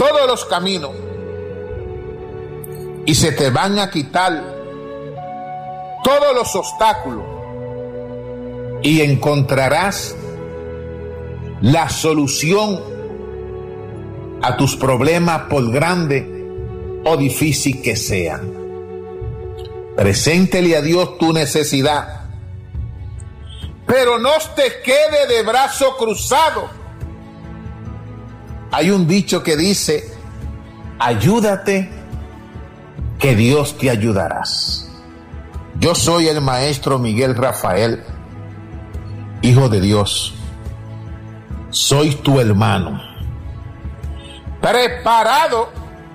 todos los caminos y se te van a quitar todos los obstáculos y encontrarás la solución a tus problemas, por grande o difícil que sean. Preséntele a Dios tu necesidad, pero no te quede de brazo cruzado. Hay un dicho que dice: ayúdate, que Dios te ayudarás. Yo soy el maestro Miguel Rafael, hijo de Dios. Soy tu hermano, preparado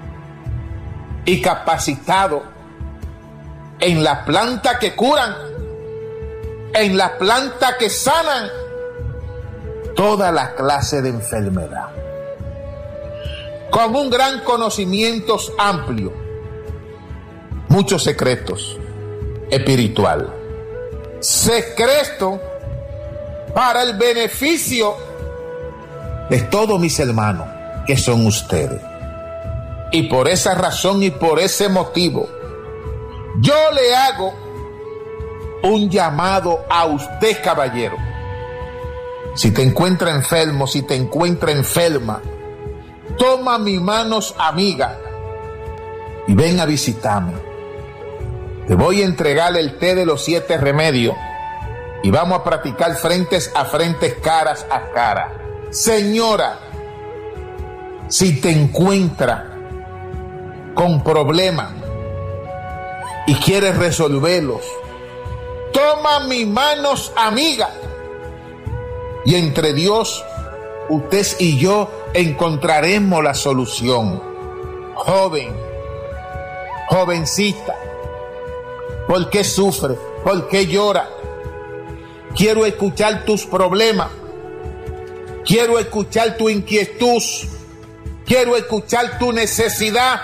y capacitado en la planta que curan, en la planta que sanan toda la clase de enfermedad, con un gran conocimiento amplio, muchos secretos espiritual, secreto para el beneficio de todos mis hermanos que son ustedes. Y por esa razón y por ese motivo, yo le hago un llamado a usted, caballero. Si te encuentra enfermo, si te encuentra enferma, toma mis manos amiga y ven a visitarme. Te voy a entregar el té de los 7 remedios y vamos a practicar frentes a frentes, caras a cara. Señora, si te encuentra con problemas y quieres resolverlos, toma mis manos amiga y entre Dios, usted y yo encontraremos la solución. Joven, jovencita, ¿por qué sufre? ¿Por qué llora? Quiero escuchar tus problemas, quiero escuchar tu inquietud, quiero escuchar tu necesidad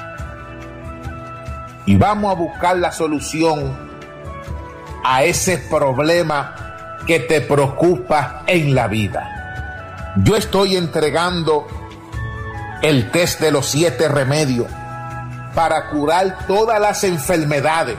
y vamos a buscar la solución a ese problema que te preocupa en la vida. Yo estoy entregando el test de los 7 remedios para curar todas las enfermedades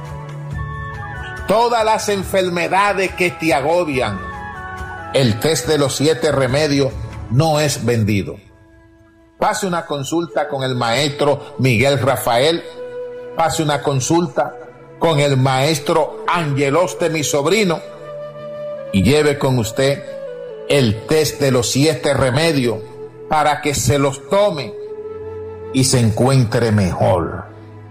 que te agobian. El test de los 7 remedios no es vendido. Pase una consulta con el maestro Miguel Rafael, pase una consulta con el maestro Angeloste, mi sobrino, y lleve con usted el test de los 7 remedios para que se los tome y se encuentre mejor.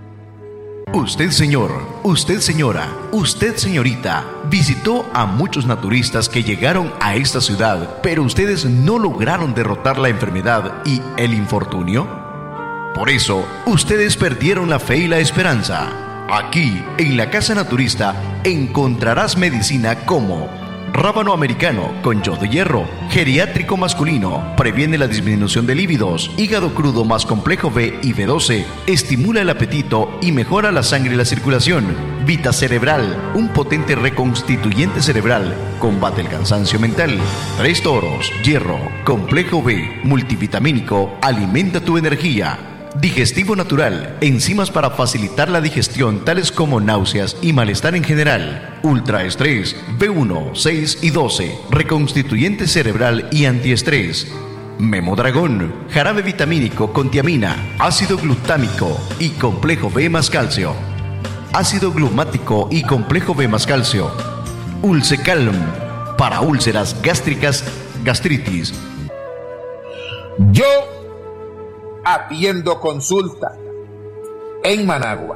Usted, señor, usted, señora, usted, señorita, visitó a muchos naturistas que llegaron a esta ciudad, pero ustedes no lograron derrotar la enfermedad y el infortunio. Por eso, ustedes perdieron la fe y la esperanza. Aquí, en la Casa Naturista, encontrarás medicina como rábano americano con yodo y hierro, geriátrico masculino, previene la disminución de líbidos, hígado crudo más complejo B y B12, estimula el apetito y mejora la sangre y la circulación, Vita Cerebral, un potente reconstituyente cerebral, combate el cansancio mental, 3 toros, hierro, complejo B, multivitamínico, alimenta tu energía, digestivo natural, enzimas para facilitar la digestión tales como náuseas y malestar en general, ultraestrés, B1, 6 y 12, reconstituyente cerebral y antiestrés, Memodragón, jarabe vitamínico con tiamina, ácido glutámico y complejo B más calcio, ácido glumático y complejo B más calcio, Ulcecalm, para úlceras gástricas, gastritis. Yo atiendo consulta en Managua,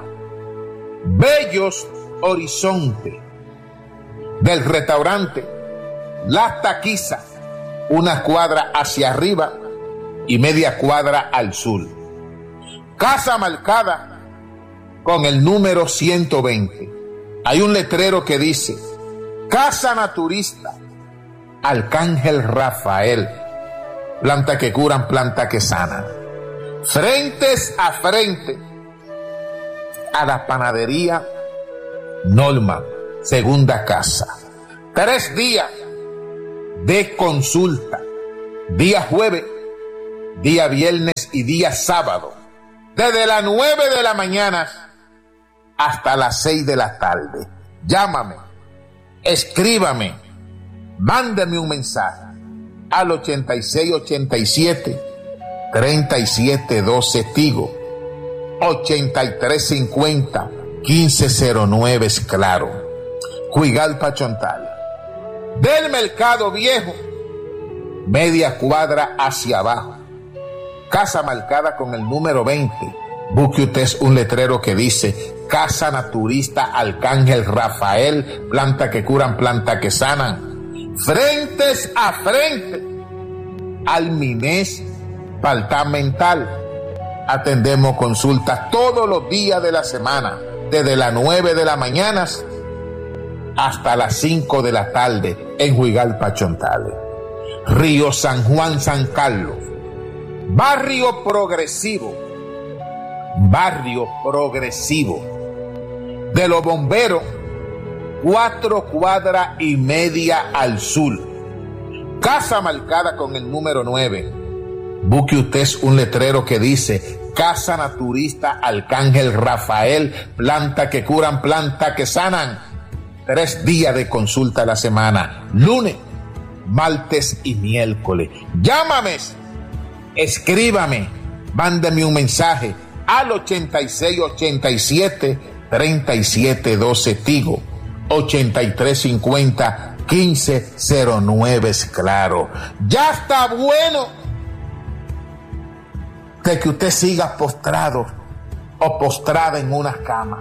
Bellos Horizonte, del restaurante La Taquiza, una cuadra hacia arriba y media cuadra al sur. Casa marcada con el número 120. Hay un letrero que dice: Casa Naturista Arcángel Rafael, planta que curan, planta que sanan. Frentes a frente a la panadería Norma, segunda casa. 3 días de consulta, día jueves, día viernes y día sábado, desde las 9 de la mañana hasta las 6 de la tarde. Llámame, escríbame, mándame un mensaje al 8687-3712 Tigo, 8350-1509 es Claro. Juigalpa Chontal, del Mercado Viejo, media cuadra hacia abajo, casa marcada con el número 20. Busque usted un letrero que dice Casa Naturista Arcángel Rafael, planta que curan, planta que sanan, frentes a frente al Minés Departamental. Atendemos consultas todos los días de la semana, desde las 9 de la mañana hasta las 5 de la tarde en Juigalpa Chontales. Río San Juan, San Carlos, barrio progresivo de los bomberos, 4 cuadras y media al sur, casa marcada con el número 9. Busque usted un letrero que dice Casa Naturista Arcángel Rafael, planta que curan, planta que sanan. 3 días de consulta a la semana, lunes, martes y miércoles. Llámame, escríbame, mándame un mensaje al 8687-3712 Tigo, 8350-1509 es Claro. Ya está bueno de que usted siga postrado o postrada en una cama.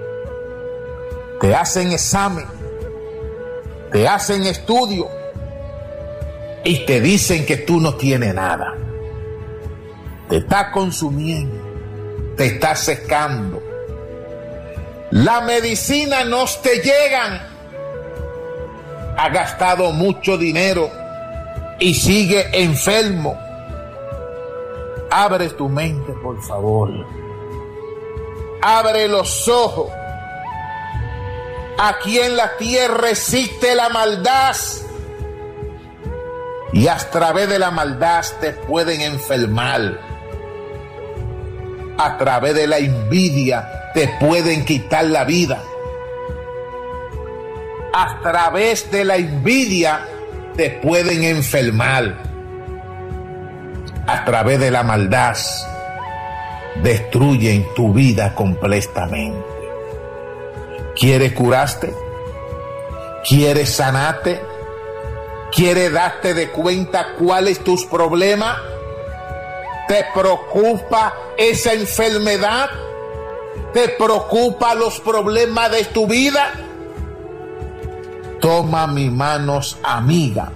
Te hacen examen, te hacen estudio y te dicen que tú no tienes nada. Te está consumiendo, te está secando. La medicina no te llegan. Ha gastado mucho dinero y sigue enfermo. Abre tu mente, por favor. Abre los ojos. Aquí en la tierra existe la maldad. Y a través de la maldad te pueden enfermar. A través de la envidia te pueden quitar la vida. A través de la envidia te pueden enfermar. A través de la maldad destruyen tu vida completamente. ¿Quieres curarte? ¿Quieres sanarte? ¿Quieres darte de cuenta cuál es tus problemas? ¿Te preocupa esa enfermedad? ¿Te preocupa los problemas de tu vida? Toma mis manos, amiga,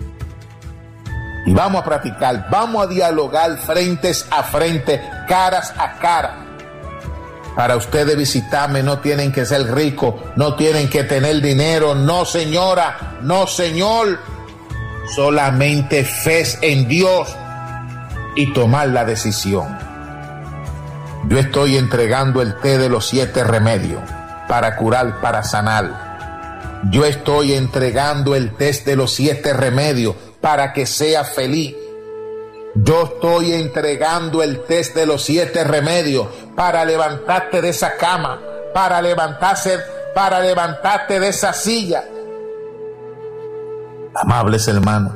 y vamos a practicar, vamos a dialogar frentes a frente, caras a cara. Para ustedes visitarme no tienen que ser ricos, no tienen que tener dinero, no señora, no señor. Solamente fe en Dios y tomar la decisión. Yo estoy entregando el té de los 7 remedios para curar, para sanar. Yo estoy entregando el té de los 7 remedios para que sea feliz. Yo estoy entregando el té de los 7 remedios para levantarte de esa cama, para levantarte de esa silla. Amables hermanos,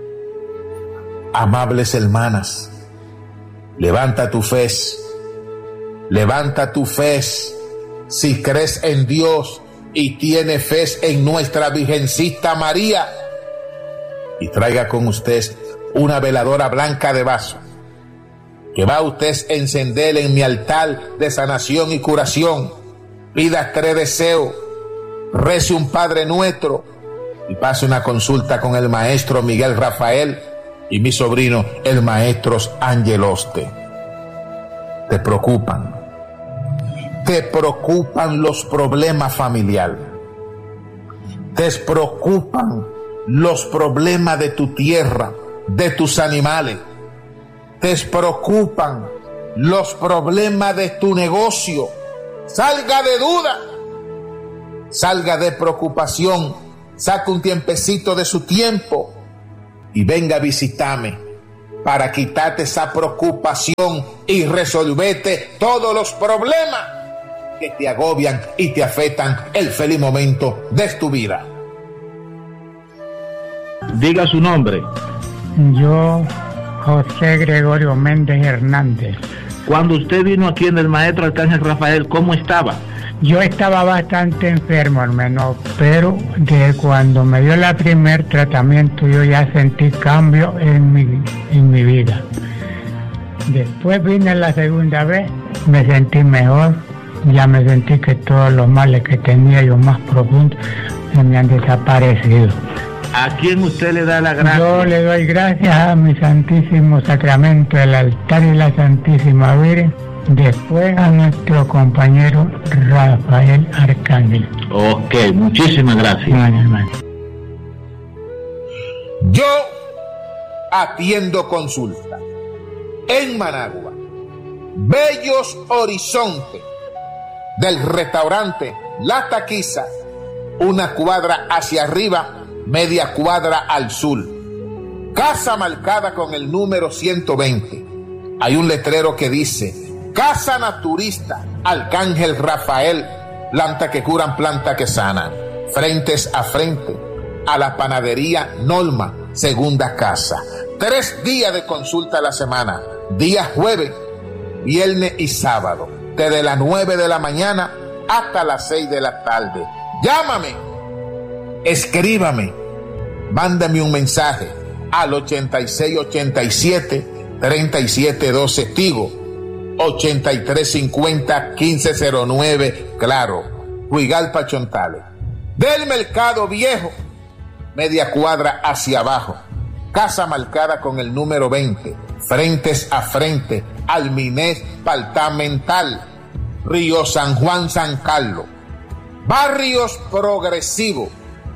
amables hermanas, levanta tu fe, levanta tu fe. Si crees en Dios y tienes fe en nuestra Virgencita María, y traiga con usted una veladora blanca de vaso que va usted a encender en mi altar de sanación y curación. Pida 3 deseos, rece un Padre Nuestro y pase una consulta con el maestro Miguel Rafael y mi sobrino el maestro Ángel Oste. Te preocupan los problemas familiares, te preocupan los problemas de tu tierra, de tus animales, te preocupan los problemas de tu negocio. Salga de duda, salga de preocupación, saca un tiempecito de su tiempo y venga a visitarme para quitarte esa preocupación y resolverte todos los problemas que te agobian y te afectan el feliz momento de tu vida. Diga su nombre. Yo, José Gregorio Méndez Hernández. Cuando usted vino aquí en el Maestro Arcángel Rafael, ¿cómo estaba? Yo estaba bastante enfermo, hermano, pero de cuando me dio el primer tratamiento yo ya sentí cambio en mi vida. Después vine la segunda vez, me sentí mejor, ya me sentí que todos los males que tenía yo más profundos se me han desaparecido. ¿A quién usted le da la gracia? Yo le doy gracias a mi Santísimo Sacramento, el altar y la Santísima Virgen. Después a nuestro compañero Rafael Arcángel. Ok, muchísimas gracias. Bueno, hermano. Yo atiendo consulta en Managua, Bellos Horizonte, del restaurante La Taquiza, una cuadra hacia arriba, media cuadra al sur. Casa marcada con el número 120. Hay un letrero que dice: Casa Naturista Arcángel Rafael, planta que curan, planta que sanan. Frentes a frente a la panadería Norma, segunda casa. 3 días de consulta a la semana, día jueves, viernes y sábado, desde las 9 de la mañana hasta las 6 de la tarde. Llámame, escríbame, mándame un mensaje al 8687-3712 Tigo, 8350-1509, claro, Huigalpa Chontales. Del Mercado Viejo, media cuadra hacia abajo, casa marcada con el número 20, frentes a frente al Minés Departamental, Río San Juan, San Carlos. Barrio progresivo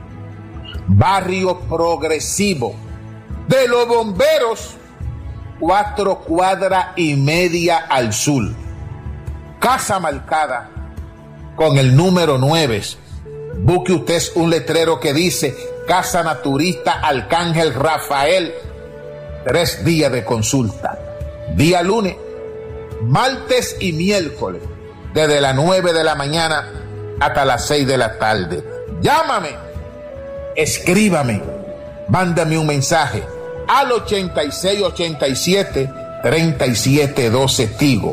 de los bomberos, 4 cuadras y media al sur. Casa marcada con el número 9. Busque usted un letrero que dice Casa Naturista Arcángel Rafael. 3 días de consulta. Día lunes, martes y miércoles, desde las 9 de la mañana hasta las 6 de la tarde. Llámame, escríbame, mándame un mensaje al 8687-3712 Tigo,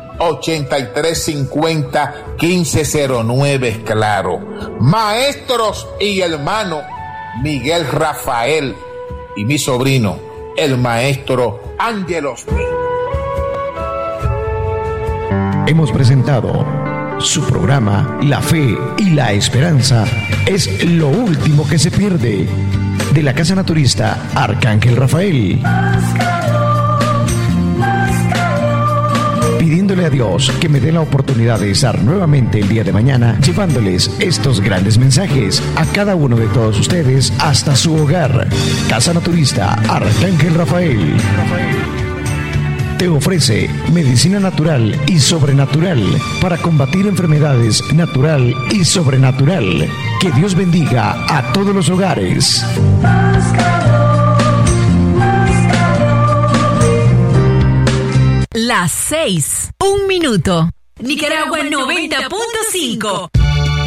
8350-1509, claro. Maestros y hermano Miguel Rafael y mi sobrino, el maestro Ángelos. Hemos presentado su programa La Fe y la Esperanza es lo último que se pierde, de la Casa Naturista Arcángel Rafael. Pidiéndole a Dios que me dé la oportunidad de estar nuevamente el día de mañana llevándoles estos grandes mensajes a cada uno de todos ustedes hasta su hogar. Casa Naturista Arcángel Rafael te ofrece medicina natural y sobrenatural para combatir enfermedades natural y sobrenatural. Que Dios bendiga a todos los hogares. Las 6:01 Nicaragua 90.5.